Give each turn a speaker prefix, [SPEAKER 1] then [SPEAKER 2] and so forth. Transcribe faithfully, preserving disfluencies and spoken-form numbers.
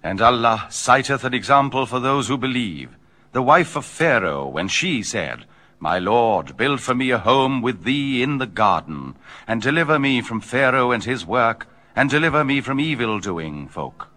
[SPEAKER 1] And Allah citeth an example for those who believe. The wife of Pharaoh, when she said, My Lord, build for me a home with thee in the garden, and deliver me from Pharaoh and his work, and deliver me from evil-doing folk.